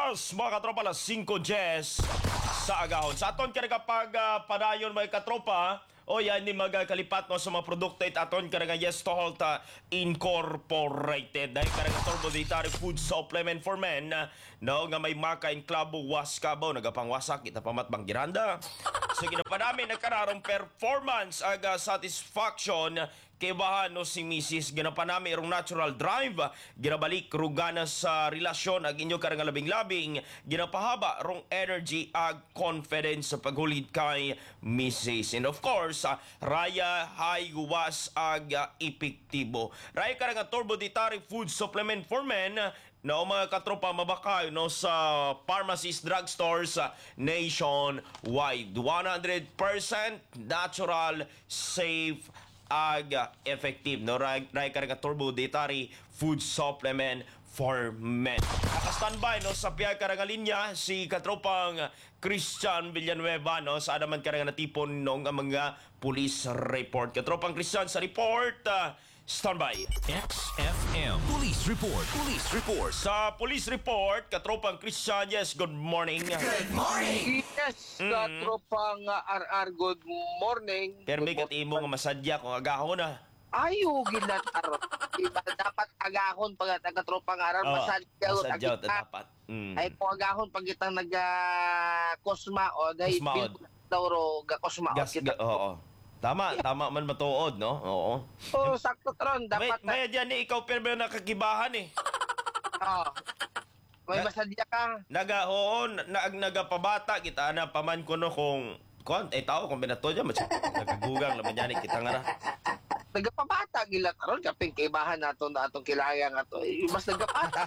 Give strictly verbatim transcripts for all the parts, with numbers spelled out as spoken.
oras, mga katropa, alas singko Jess sa agahon. Sa aton ka kapag uh, padayon mga katropa, o yan ni magkalipat no sa mga produkto it aton ka nga Yes to Halt uh, Incorporated. Dahil ka nga Turbo Dietary Food Supplement for Men uh, no, nga may maka in klabo was kabaw, nagapangwasak, kita pamatbang giranda. Sige na pa namin nagkararong performance aga satisfaction kay bahan no si Missus Ginapa namin irong natural drive ginabalik rugana sa relasyon ag inyo karang labing-labing ginapahaba rong energy ag confidence sa paghulid kay Missus And of course uh, raya high was ag uh, epektibo. Raya karang Turbo Dietary Food Supplement for Men na mga katropa mabakay no sa pharmacies, drugstores uh, nationwide. one hundred percent natural, safe, ag uh, effective no ray karga Turbo Dietary Food Supplement for Men. Naka-standby no sa piyag karanga linya si katropang Christian Villanueva no sa adaman karanga natipon no nga mga police report. Katropang Christian sa report uh, standby. X F M Police Report. Police Report. Sa police report, katropang Christian, yes, good morning. Good morning! Yes, Mm. katropang uh, R R, good morning. Pero may Good kat imo nga masadya kung agahon na. Ayaw, ginataro. Diba, dapat agahon pag katropang R R, Oh, masadyaw. masadyaw ta dapat. Mm. Ay, kung agahon pag kitang nag-kusmaod, ay, Kusmaod. daw ro, ga-kusmaod Gas, kita. ga, oo. Tama, tama man matuod, no? Oo. Oo, sakto tron, May, dapat. may dyan eh, ikaw pero may nakakibahan eh. Oh, may Na- masadya ka. Naga, oo, na, nagapabata kita na paman ko no kung kon eh tao kung binato dyan, mas nakagugang laman yan eh, kita nga ra. Nagapabata, gilat aron kaping kaibahan nato na atong kilayang ato. Eh, mas nagapata.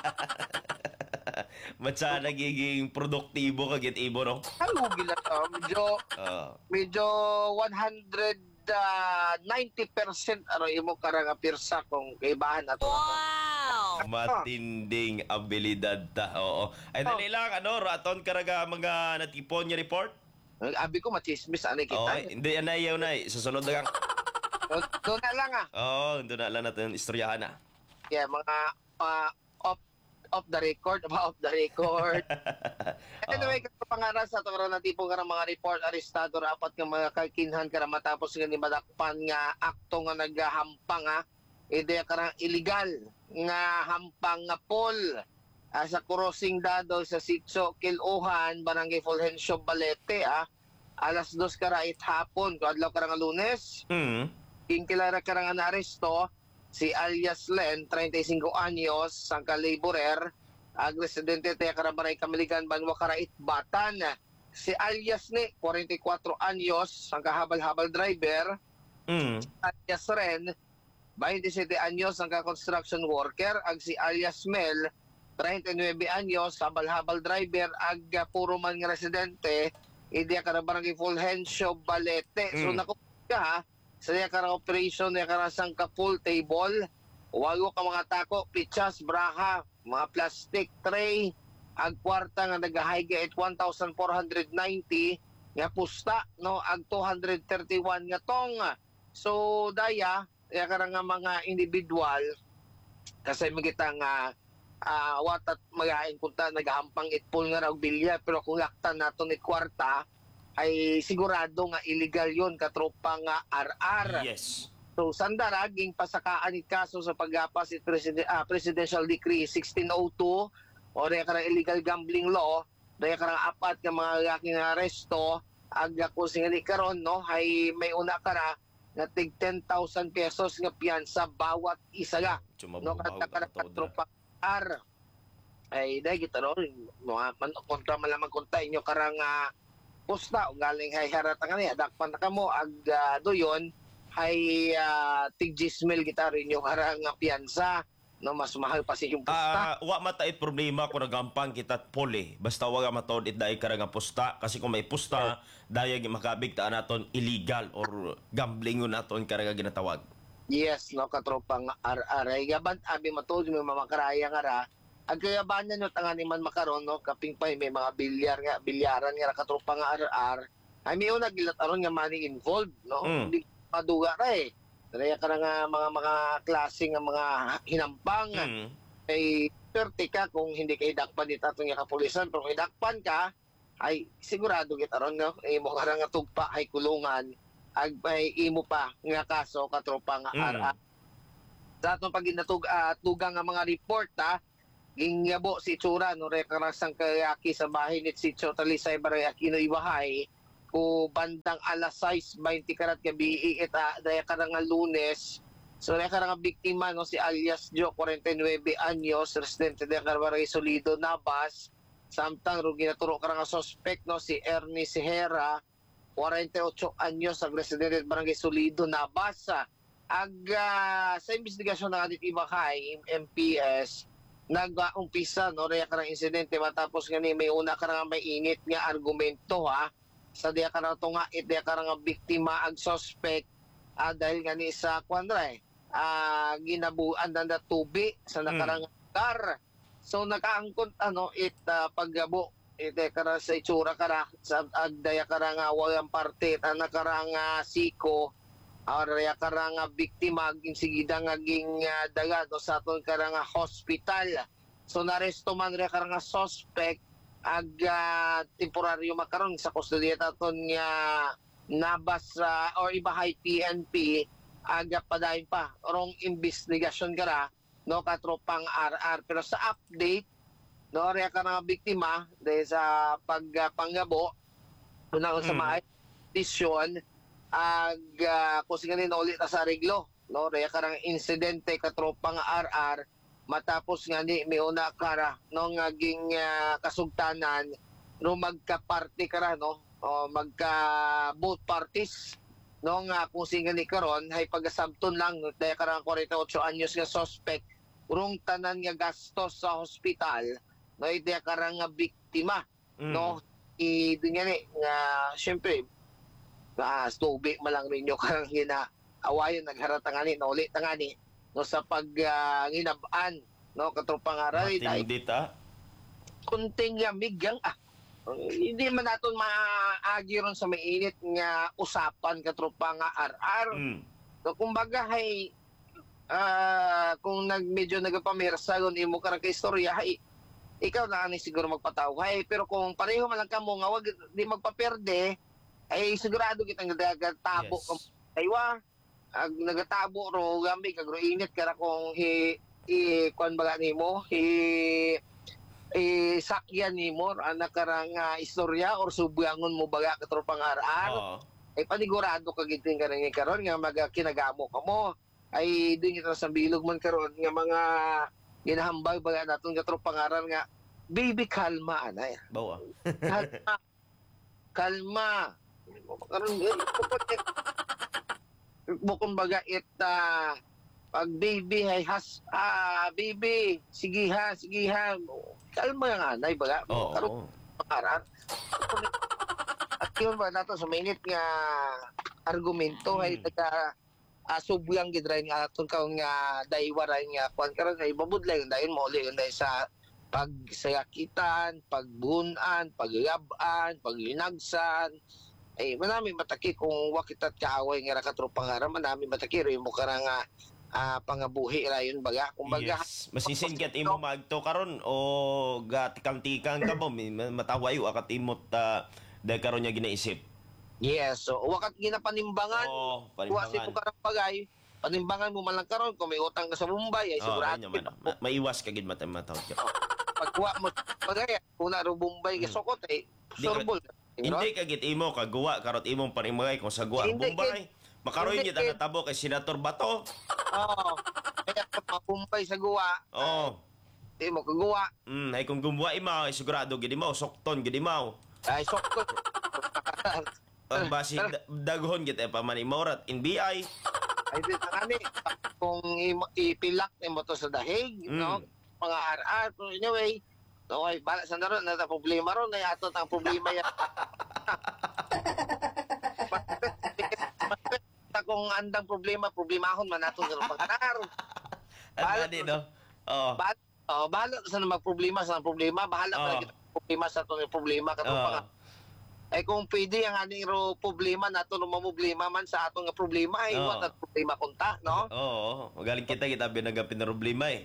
Matsa nagiging produktibo kagit ibo, no? Ayaw, gilat aron. Medyo, Oo. medyo one hundred ninety percent ano imo karang pirsa kung kaibahan ato. Matinding abilidad ta, oo. Ay, dali lang, ano, raton karaga mga natipon niya report? Abi ko machismis ani Oo, kita. hindi yan na yaw na eh. Sa sunod na kang, Doon na lang ah. oo, doon na lang natin istoryahan na. Yeah, mga uh, off off the record, ba off the record. Anyway, uh, pangaras sa tong na tipong karang mga report arestado rapat nga mga kakinhan kara matapos nga ni madakpan nga akto nga nagahampang nga ide karang illegal nga hampang nga pool ah, sa crossing dado sa Sitso Kiluhan, Barangay Fulgencio, Balete ah. Alas dos karait hapon, kadlaw karang Lunes. Hmm. Kinkilala karang naaresto si alias Len, thirty-five anyos, sangka laborer, ag residente tayo karabaray Kamiligan, Banwa Karait, Batan. Si alias ni, forty-four anyos, sangka habal-habal driver, Hmm. alias Ren, twenty-seven anyos, sangka construction worker, ag si alias Mel, thirty-nine anyos, habal-habal driver, ag uh, puro man nga residente, hindi karabarangay Fulgencio, Balete. So Mm. naku ka ha, sa niya karang operation niya karang sangka pool table, wago ka mga tako, pichas, braha, mga plastic tray, ag kwarta nga nagahayga at one thousand four hundred ninety nga pusta no ag two hundred thirty-one nga tong. So daya ya karang nga mga individual kasi magita nga uh, watat magain kunta nagahampang itpol nga raw bilya pero kung laktan nato ni kwarta ay sigurado nga illegal yon katropa nga R R. Yes. So sandara ging pasakaan ni kaso sa paggapas it President, ah, Presidential Decree sixteen oh two o daya karang illegal gambling law, daya karang apat nga mga yaking aresto aga ko singali karon no ay may una kara nga tig ten thousand pesos nga piyansa bawat isa ga no kata karang katropa R ay dahil kita no mga man kontra man lamang kontra inyo karang uh, pusta o galing hay haratan nga dakpan na kamo ag uh, doyon ay uh, tig gismil kita rin yung harang nga piyansa no mas mahal pa si yung pusta. Ah, wa matait problema kung nagampang kita pole. Basta wag matod it dai karang pusta kasi kung may pusta dayag makabig ta naton illegal or gambling naton karang ginatawag. Yes, no, katropang R R. Ay gaban, abi matod, may mamakaraya nga ra. Ang kayabanan nyo, tangan man makaron, no, kaping pa, may mga bilyar nga, bilyaran nga, katropang R R. Ay, may una, gilat aron nga money involved, no? Mm. Hindi maduga ra eh. Kaya ka na nga mga, mga klase nga mga hinampang, Mm. ay swerte ka kung hindi kay dakpan dito atong nga kapulisan. Pero kung dakpan ka, ay sigurado kita ron no. Imo ka nga tugpa ay kulungan. Ag may imo pa nga kaso katropa nga Mm. R R. Sa atong pag inatug uh, tugang nga mga report ha, gingyabo si Tsura no rekarasang kayaki sa bahay ni si Talisay Baray Aquino Ibahay ko bandang alas sais bainte karat gabi ita daya karang nga Lunes. So daya karang nga biktima no si alias Joe forty-nine anyos residente de Carbaray Solido Nabas. Samtang ro ginaturo karang nga suspect no si Ernie Sihera forty-eight anyos ang residente de Barangay Solido Nabas. Ag uh, sa investigasyon ng ating Ibahay M P S nag-umpisa no reya karang insidente matapos nga ni may una karang may init nga argumento ha sa diya karang tunga it diya karang biktima ag suspect ah, dahil nga ni sa kwanray ah, ginabuan na na tubi sa nakarang lugar. So nakaangkot ano it uh, paggabo it diya karang sa itsura kara sa ag diya karang uh, walang parte na nakarang uh, siko Araya karang uh, biktima aging sigida nga ging uh, daga do sa aton karang uh, hospital. So naresto man rin karang uh, suspect ag uh, temporaryo makaron sa kustodiya aton nga Nabas uh, or Ibahay P N P aga padayon pa orong investigasyon kara no katropang R R pero sa update no araya karang uh, biktima dahil sa pagpanggabo uh, una sa Mm. mga desisyon ag uh, kung sige na ulit sa reglo no reya karang insidente katropang R R matapos nga ni may una kara no nga ging uh, kasugtanan no magka-party kara no o magka both parties no nga kung sige ni karon hay pagasabton lang no reya karang forty-eight anyos nga suspect urong tanan nga gastos sa hospital no ideya karang nga biktima Mm. no i dunya ni nga syempre ah, tubig malang ninyo karang hina awayon nagharatangani na ulit tangani no sa pag uh, nginabaan no katropang aray dahil Matindit ha. kunting yamig yang ah hindi man naton maagi ron sa mainit nga usapan katropang R R Mm. so kumbaga hay ah, kung nag medyo nagapamirsa gon imo karang ka istorya hay ikaw na ani siguro magpataw hay pero kung pareho man lang kamo nga wag di magpaperde ay sigurado kitang nagatabo Yes. yes. Kaywa ag nagatabo ro gambi kag ro init kara kung hi i kuan baga nimo hi i sakyan nimo ana karang uh, istorya or subuangon mo baga katropang R R Oo. ay panigurado kag giting karang karon nga maga kinagamo kamo ay dinhi kita sa bilog man karon nga mga ginahambal baga naton katropang R R nga baby kalma anay Bawa. kalma kalma karon bukon baga it uh, pag baby hay has ah baby sige ha sige ha kalma nga anay baga Oo. karon pangaran at yun ba nato sa minute nga argumento hay Hmm. taga uh, subyang gidray nga aton kaon nga daywaray nga kwan karon ay babudlay dayon mo uli dahil sa pagsayakitan, pagbunan, pagyabaan, paglinagsan, ay manami mataki kung wakit at kaaway nga rakatropang haram, manami mataki rin mo karang nga ah, pangabuhi rayon baga. Kung baga, Yes. Masisin kat imo magto karon o gatikang-tikang ka mo mi- matawayo akat imot uh, dahil karon niya ginaisip. yes, so wakat ginapanimbangan, Oo, Iwasin mo panimbangan. karang bagay, panimbangan mo man lang karon kung may utang ka sa Mumbai, ay Oo, sigurado ayun naman. Ma- maiwas ka gid mata mataw ka. pagkuha mo bagay, kung naro Mumbai ka Hmm. sokot, eh, Di ka- sorbol. Hindi ka gid imo kagawa karot imong panimagay kung sa guwa Hindi, Bombay. Makaroy hindi, gid ang kid. natabo kay Senator Bato. Oo. Kaya kung Mumbai sa guwa, Oo. di mo kagawa, Mm, ay kung gumuwa imaw, ay sigurado gid imaw, sokton gid imaw. ay sokot. Ang basig da- daghon gid ay paman imaw rat in B I. Ay di na kami kung i- ipilak mo to sa dahig, Mm. no? Mga R R, pero anyway, no, ay bala sa naron na problema ron na ato ang problema yan. Kung andang problema, problemahon man nato sa pagkar. Ang Bahala- bali no. Oo. Bahala, oh, bahala sa na magproblema sa problema, bahala Oo. pa kita problema sa itong problema katong Oo. pang ay kung pwede ang aning ro problema nato no problema man sa atong nga problema ay Oo. what at problema kunta no Oo, magaling kita kita binagapin na problema eh.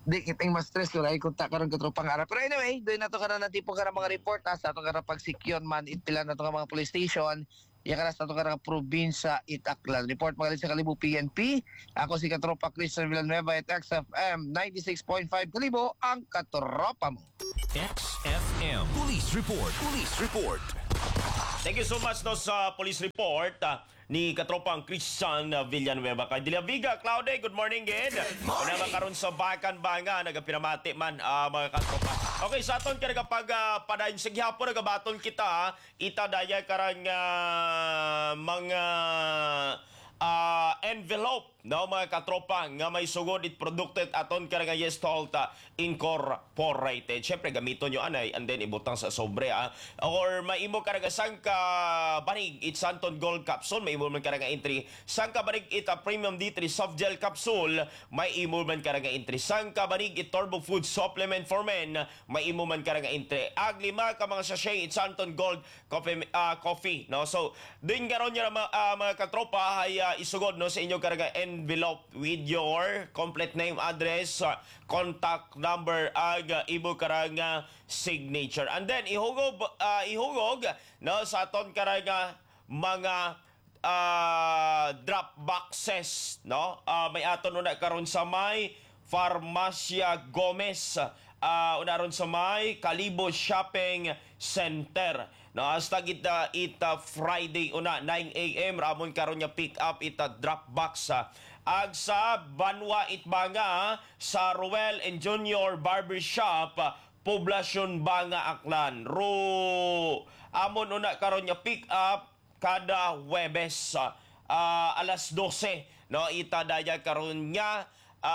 di kiting mas stress ko ay kunta karon ka tropang ara. Pero anyway, doon na to karon na tipo karon mga report ha, sa atong karon pagsikyon man itpila na to mga police station. Iya kana sa atong karon probinsya Itaklan. Report magaling sa Kalibo P N P. Ako si Katropa Christian Villanueva at X F M ninety-six point five Kalibo ang katropa mo. X F M Police Report. Police Report. Thank you so much no sa police report ah, ni katropang Christian Villanueva. Kay Dilaviga, Claude, good morning again. Good morning. Karon sa Bakan Banga, nagapinamati man ah, mga katropa. Okay, sa aton kaya kapag uh, padayon sa gihapon, nagabaton kita, ita daya karang ah, mga ah, envelope, no, mga katropa, nga may sugod it produkto aton kaya nga yes tolta incorporated. Siyempre, gamiton nyo anay, and then ibutang sa sobre, ah. Or maimo karang sangka banig, it's Santon Gold Capsule, may imo man karang entry. Sangka banig it a Premium D three Soft Gel Capsule, may imo man karang entry. Sangka banig it Turbo Food Supplement for Men, may imo man karang entry. Ag lima ka mga sachet, it's Santon Gold Coffee, ah, coffee, no? So, din karon niya mga, ah, mga katropa ay ah, isugod no sa inyo karang envelope with your complete name, address, uh, contact number, ag uh, ibo karang uh, signature. And then ihugog uh, ihugog no sa aton karang uh, mga uh, drop boxes, no? Uh, may aton una karon sa may Farmacia Gomez, uh, una ron sa may Kalibo Shopping Center. No, hasta kita ita Friday una nine a m ramon karon nya pick up ita drop box sa ag sa Banwa Itbanga sa Ruel and Junior Barbershop, Poblasyon Banga Aklan. Ro amon una karon nya pick up kada Huwebes uh, alas dose, no, ita daya karon nya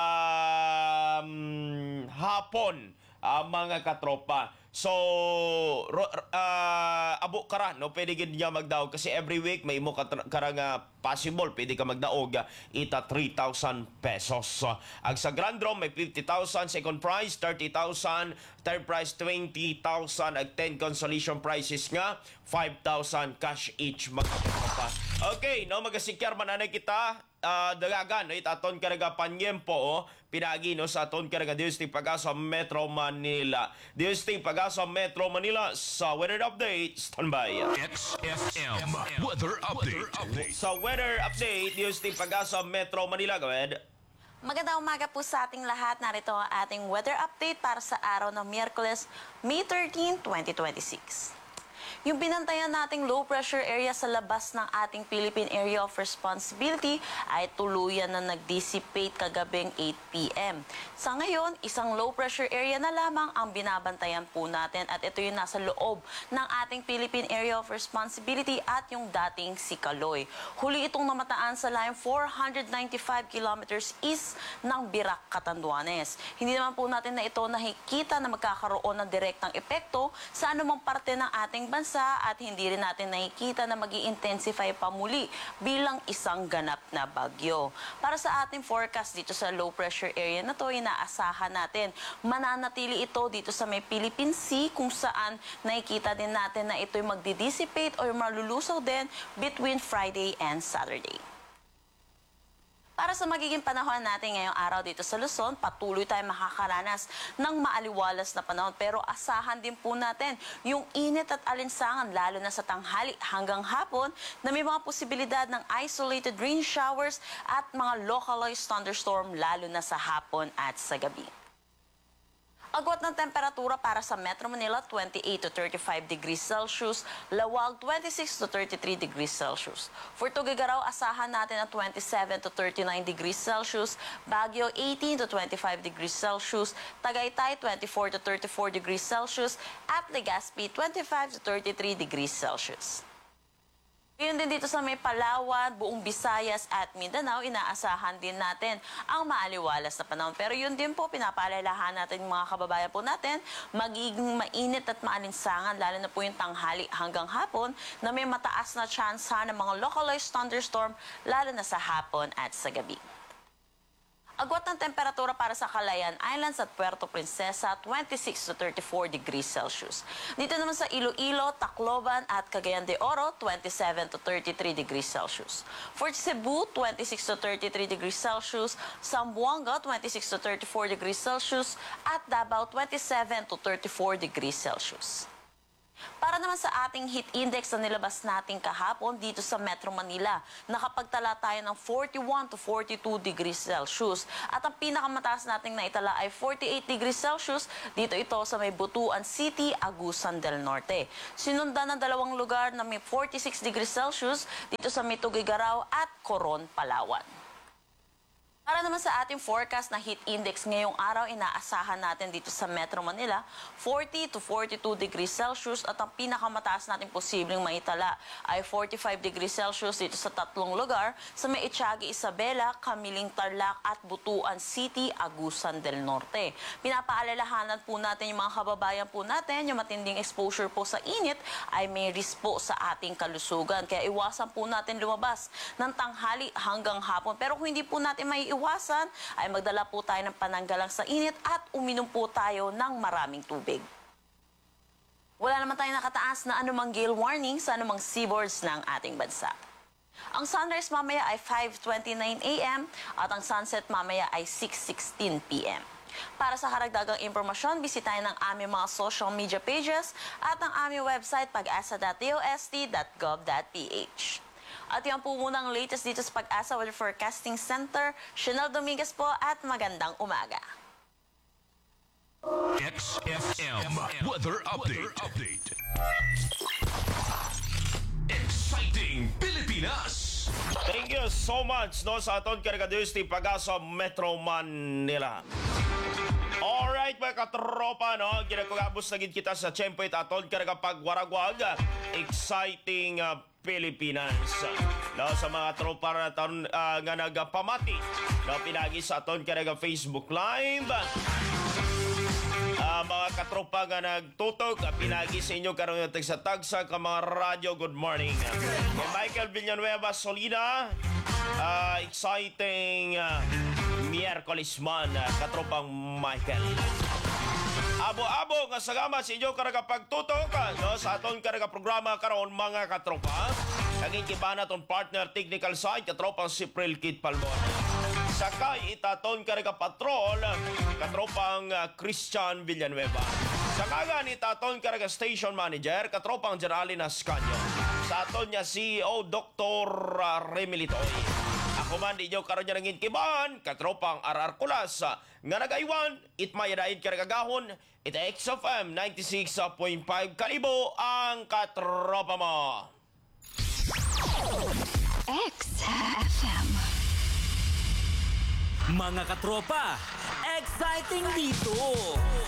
um, hapon uh, mga katropa. So, ro, uh, abo kara, no? Pwede gid niya magdaog kasi every week may imo karang uh, possible, pwede ka magdaog uh, ita three thousand pesos. Uh, ag sa Grand Draw may fifty thousand, second prize thirty thousand, third prize twenty thousand, ag ten consolation prizes nga five thousand cash each mga katropa. Okay, no, magasikyar man anay kita uh, dagagan no, itaton karaga panyempo oh, pinagi no sa aton karaga District Pagasa Metro Manila. District Pagasa Metro Manila sa weather update, standby. X F M Weather Update. Sa weather update, District Pagasa Metro Manila, go ahead. Magandang umaga po sa ating lahat. Narito ang ating weather update para sa araw ng Miyerkules, May thirteenth, twenty twenty-six. Yung binantayan nating low pressure area sa labas ng ating Philippine Area of Responsibility ay tuluyan na nag-dissipate kagabing eight p m Sa ngayon, isang low pressure area na lamang ang binabantayan po natin at ito yung nasa loob ng ating Philippine Area of Responsibility at yung dating Sikaloy. Huli itong namataan sa line four hundred ninety-five kilometers east ng Birac, Catanduanes. Hindi naman po natin na ito nakikita na magkakaroon ng direktang epekto sa anumang parte ng ating bansa at hindi rin natin nakikita na mag-i-intensify pa muli bilang isang ganap na bagyo. Para sa ating forecast dito sa low pressure area na to, inaasahan natin mananatili ito dito sa may Philippine Sea kung saan nakikita din natin na ito'y magdi-dissipate or malulusaw din between Friday and Saturday. Para sa magiging panahon natin ngayong araw dito sa Luzon, patuloy tayong makakaranas ng maaliwalas na panahon. Pero asahan din po natin yung init at alinsangan lalo na sa tanghali hanggang hapon na may mga posibilidad ng isolated rain showers at mga localized thunderstorm lalo na sa hapon at sa gabi. Agwat ng temperatura para sa Metro Manila, twenty-eight to thirty-five degrees Celsius. Lawag, twenty-six to thirty-three degrees Celsius. For Tuguegarao, asahan natin ang twenty-seven to thirty-nine degrees Celsius. Baguio, eighteen to twenty-five degrees Celsius. Tagaytay, twenty-four to thirty-four degrees Celsius. At Legazpi, twenty-five to thirty-three degrees Celsius. Ngayon din dito sa may Palawan, buong Visayas at Mindanao, inaasahan din natin ang maaliwalas na panahon. Pero yun din po, pinapaalalahan natin mga kababayan po natin, magiging mainit at maalinsangan, lalo na po yung tanghali hanggang hapon, na may mataas na chance ha ng mga localized thunderstorm, lalo na sa hapon at sa gabi. Agwat ng temperatura para sa Calayan Islands at Puerto Princesa, twenty-six to thirty-four degrees Celsius. Dito naman sa Iloilo, Tacloban at Cagayan de Oro, twenty-seven to thirty-three degrees Celsius. For Cebu, twenty-six to thirty-three degrees Celsius. Zamboanga, twenty-six to thirty-four degrees Celsius. At Davao, twenty-seven to thirty-four degrees Celsius. Para naman sa ating heat index na nilabas natin kahapon dito sa Metro Manila, nakapagtala tayo ng forty-one to forty-two degrees Celsius. At ang pinakamataas nating naitala ay forty-eight degrees Celsius. Dito ito sa may Butuan City, Agusan del Norte. Sinundan ng dalawang lugar na may forty-six degrees Celsius dito sa may Tugigaraw at Coron, Palawan. Para naman sa ating forecast na heat index ngayong araw, inaasahan natin dito sa Metro Manila, forty to forty-two degrees Celsius at ang pinakamataas natin posibleng maitala ay forty-five degrees Celsius dito sa tatlong lugar sa may Itiagi, Isabela, Kamiling, Tarlac at Butuan City, Agusan del Norte. Pinapaalalahanan po natin yung mga kababayan po natin, yung matinding exposure po sa init ay may risk po sa ating kalusugan. Kaya iwasan po natin lumabas ng tanghali hanggang hapon. Pero kung hindi po natin may iwasan, ay magdala po tayo ng pananggalang sa init at uminom po tayo ng maraming tubig. Wala naman tayong nakataas na anumang gale warning sa anumang seaboards ng ating bansa. Ang sunrise mamaya ay five twenty-nine a m at ang sunset mamaya ay six sixteen p m Para sa karagdagang impormasyon, bisitahin ang aming mga social media pages at ang aming website pag-asa dot dost dot gov dot p h. At yan po muna ang latest dito sa Pag-asa Weather Forecasting Center. Chanel Dominguez po at magandang umaga. X F M Weather Update. Update. Exciting Pilipinas! Thank you so much no sa aton karagados ti Pag-asa Metro Manila. Alright mga katropa no, ginagugabos na gid kita sa tiyempo it aton karagapagwaragwag. Exciting uh, Pilipinas. No, sa mga tropa na taon uh, nga nagapamati. No, pinagi sa aton karaga Facebook Live. Uh, mga katropa nga nagtutok, uh, pinagi sa inyo karon nga sa tagsa ka mga radyo. Good morning. Kay Michael Villanueva Solina, uh, exciting uh, Miyerkules man, uh, katropang Michael. Abo-abo nga sagama sa inyo karaga pagtutok no, sa aton karaga programa karon mga katropa. Naging kiba na ton partner technical side katropang si Pril Kid Palmon. Sakay itaton karaga patrol katropang uh, Christian Villanueva. Sakaga ni taton karaga station manager katropang Geraldine Ascanio. Sa aton niya C E O Doctor Uh, Remy Litoy. Ako man di nyo karon niya nangin kiban katropang R R Kulas nga nagaywan itmayadaid karagagahon ita X F M ninety-six point five kalibo ang katropa mo. X F M. Mga katropa, exciting dito!